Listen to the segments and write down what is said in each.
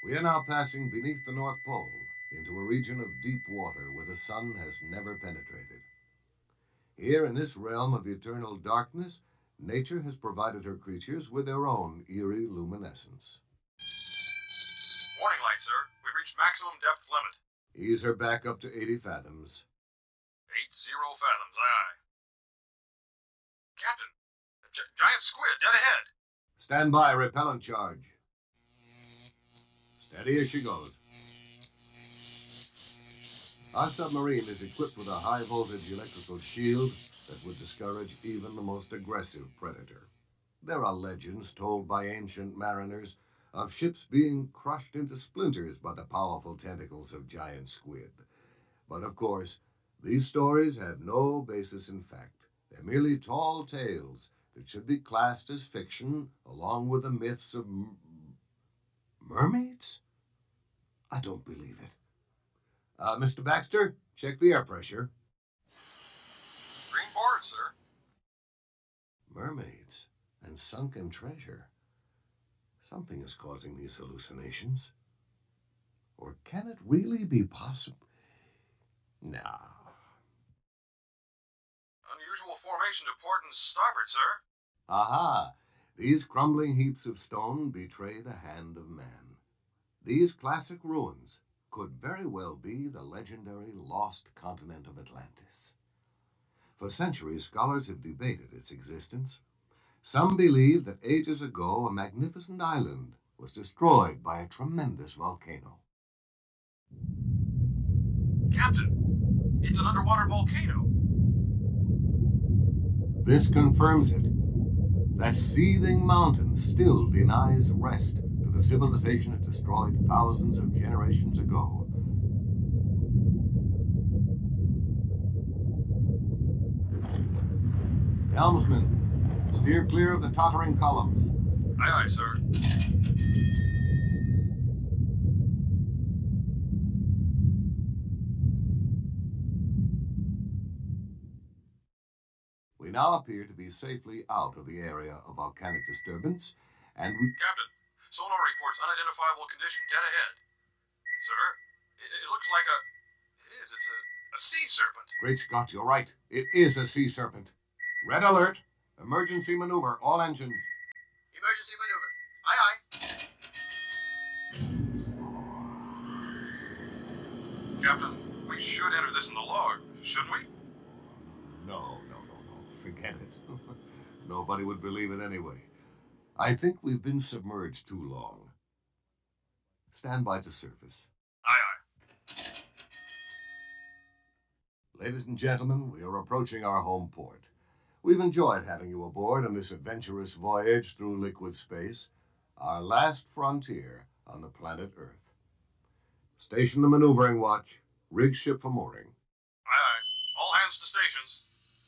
We are now passing beneath the North Pole into a region of deep water where the sun has never penetrated. Here in this realm of eternal darkness, nature has provided her creatures with their own eerie luminescence. Warning light, sir. We've reached maximum depth limit. Ease her back up to 80 fathoms. 80 fathoms, aye. Captain, a giant squid dead ahead. Stand by, repellent charge. Steady as she goes. Our submarine is equipped with a high-voltage electrical shield that would discourage even the most aggressive predator. There are legends told by ancient mariners of ships being crushed into splinters by the powerful tentacles of giant squid. But of course, these stories have no basis in fact. They're merely tall tales that should be classed as fiction, along with the myths of mermaids? I don't believe it. Mr. Baxter, check the air pressure. Green board, sir. Mermaids and sunken treasure. Something is causing these hallucinations. Or can it really be possible? Nah. Unusual formation to port and starboard, sir. Aha! These crumbling heaps of stone betray the hand of man. These classic ruins could very well be the legendary lost continent of Atlantis. For centuries, scholars have debated its existence. Some believe that ages ago a magnificent island was destroyed by a tremendous volcano. Captain, it's an underwater volcano. This confirms it. That seething mountain still denies rest to the civilization it destroyed thousands of generations ago. Helmsman, steer clear of the tottering columns. Aye, aye, sir. We now appear to be safely out of the area of volcanic disturbance, and we... Captain, sonar reports unidentifiable condition dead ahead. Sir, it looks like it's a sea serpent. Great Scott, you're right. It is a sea serpent. Red alert. Emergency maneuver, all engines. Emergency maneuver. Aye, aye. Captain, we should enter this in the log, shouldn't we? No. Forget it. Nobody would believe it anyway. I think we've been submerged too long. Stand by to surface. Aye, aye. Ladies and gentlemen, we are approaching our home port. We've enjoyed having you aboard on this adventurous voyage through liquid space, our last frontier on the planet Earth. Station the maneuvering watch. Rig ship for mooring. Aye, aye. All hands to stations.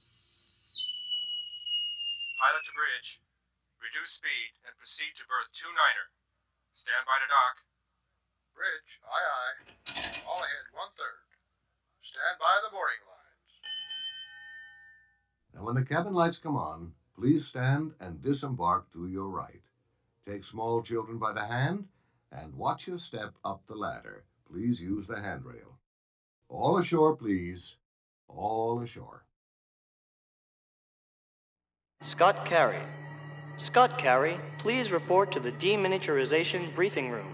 Pilot to bridge. Reduce speed and proceed to berth 29er. Stand by to dock. Bridge, aye, aye. All ahead, 1/3. Stand by the mooring lines. Now, when the cabin lights come on, please stand and disembark to your right. Take small children by the hand and watch your step up the ladder. Please use the handrail. All ashore, please. All ashore. Scott Carey. Scott Carey, please report to the deminiaturization briefing room.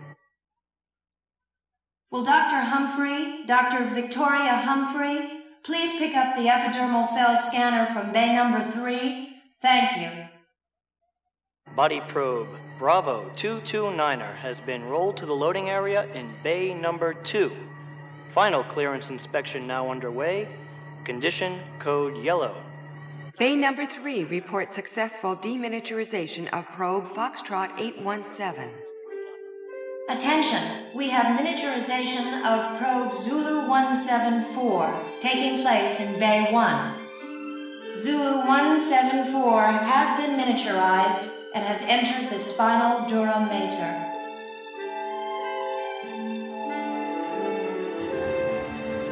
Will Dr. Humphrey, Dr. Victoria Humphrey, please pick up the epidermal cell scanner from bay number 3? Thank you. Body probe Bravo 229er has been rolled to the loading area in bay number 2. Final clearance inspection now underway. Condition code yellow. Bay number 3 reports successful deminiaturization of probe Foxtrot 817. Attention, we have miniaturization of probe Zulu 174 taking place in bay 1. Zulu 174 has been miniaturized and has entered the spinal dura mater.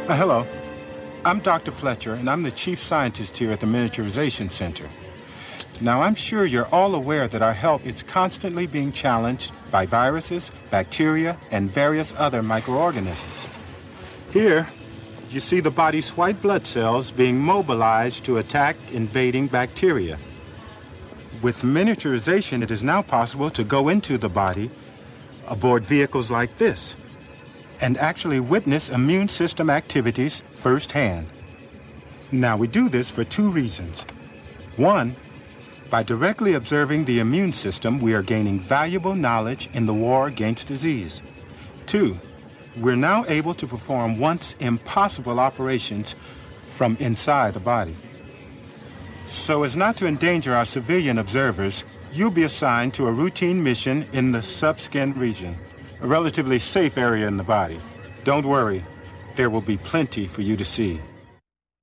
Hello. I'm Dr. Fletcher, and I'm the chief scientist here at the Miniaturization Center. Now, I'm sure you're all aware that our health is constantly being challenged by viruses, bacteria, and various other microorganisms. Here, you see the body's white blood cells being mobilized to attack invading bacteria. With miniaturization, it is now possible to go into the body aboard vehicles like this and actually witness immune system activities firsthand. Now, we do this for two reasons. One, by directly observing the immune system, we are gaining valuable knowledge in the war against disease. Two, we're now able to perform once impossible operations from inside the body. So as not to endanger our civilian observers, you'll be assigned to a routine mission in the subskin region, a relatively safe area in the body. Don't worry, there will be plenty for you to see.